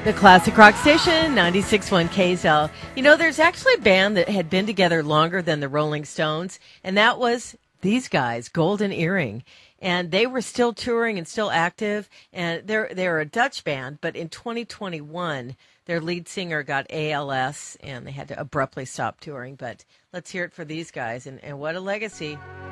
The Classic Rock Station, 96.1 KSL. You know, there's actually a band that had been together longer than the Rolling Stones, and that was these guys, Golden Earring. And they were still touring and still active, and they're a Dutch band, but in 2021, their lead singer got ALS, and they had to abruptly stop touring. But let's hear it for these guys, and what a legacy.